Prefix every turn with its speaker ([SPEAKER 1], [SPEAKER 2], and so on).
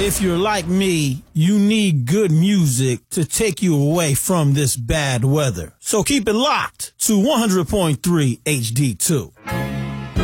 [SPEAKER 1] If you're like me, you need good music to take you away from this bad weather. So keep it locked to 100.3 HD2.